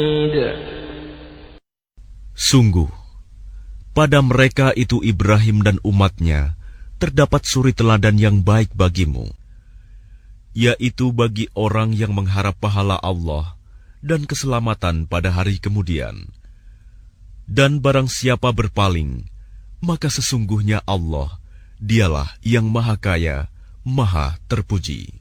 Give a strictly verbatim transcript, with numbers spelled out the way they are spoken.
Sungguh, pada mereka itu Ibrahim dan umatnya terdapat suri teladan yang baik bagimu, yaitu bagi orang yang mengharap pahala Allah dan keselamatan pada hari kemudian. Dan barang siapa berpaling, maka sesungguhnya Allah, dialah yang maha kaya, maha terpuji.